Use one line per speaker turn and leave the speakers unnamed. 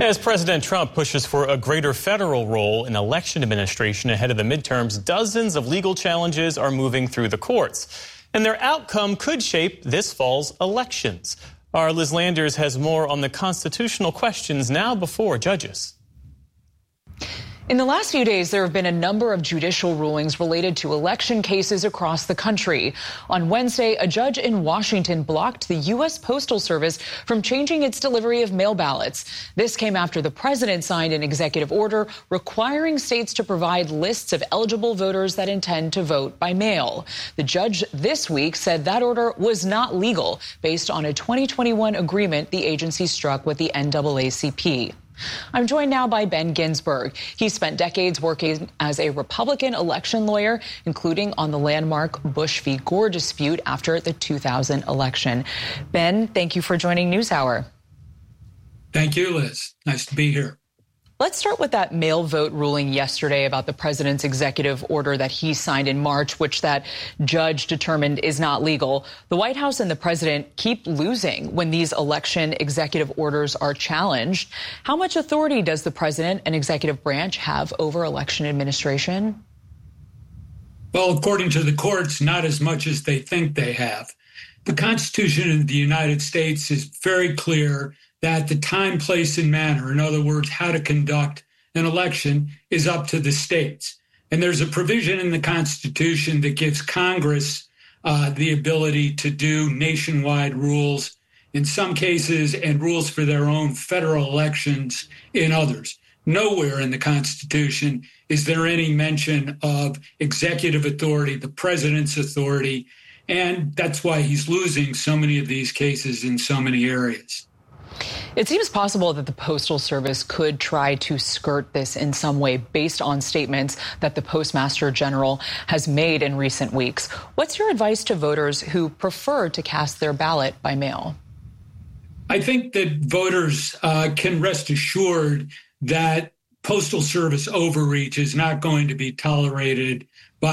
As President Trump pushes for a greater federal role in election administration ahead of the midterms, dozens of legal challenges are moving through the courts, and their outcome could shape this fall's elections. Our Liz Landers has more on the constitutional questions now before judges.
In the last few days, there have been a number of judicial rulings related to election cases across the country. On Wednesday, a judge in Washington blocked the U.S. Postal Service from changing its delivery of mail ballots. This came after the president signed an executive order requiring states to provide lists of eligible voters that intend to vote by mail. The judge this week said that order was not legal based on a 2021 agreement the agency struck with the NAACP. I'm joined now by Ben Ginsberg. He spent decades working as a Republican election lawyer, including on the landmark Bush v. Gore dispute after the 2000 election. Ben, thank you for joining NewsHour.
Thank you, Liz. Nice to be here.
Let's start with that mail vote ruling yesterday about the president's executive order that he signed in March, which that judge determined is not legal. The White House and the president keep losing when these election executive orders are challenged. How much authority does the president and executive branch have over election administration?
Well, according to the courts, not as much as they think they have. The Constitution of the United States is very clear that the time, place, and manner, in other words, how to conduct an election, is up to the states. And there's a provision in the Constitution that gives Congress the ability to do nationwide rules in some cases and rules for their own federal elections in others. Nowhere in the Constitution is there any mention of executive authority, the president's authority, and that's why he's losing so many of these cases in so many areas.
It seems possible that the Postal Service could try to skirt this in some way based on statements that the Postmaster General has made in recent weeks. What's your advice to voters who prefer to cast their ballot by mail?
I think that voters can rest assured that Postal Service overreach is not going to be tolerated